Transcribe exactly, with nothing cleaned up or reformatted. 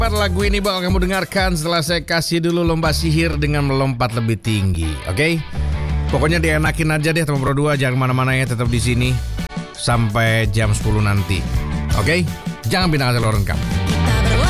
cepat lagu ini bakal kamu dengarkan setelah saya kasih dulu lomba sihir dengan melompat lebih tinggi. Oke? Okay? Pokoknya dienakin aja deh teman Pro dua, jangan kemana-mana ya, tetap di sini sampai jam sepuluh nanti. Oke? Okay? Jangan pindah ke luar rengkap.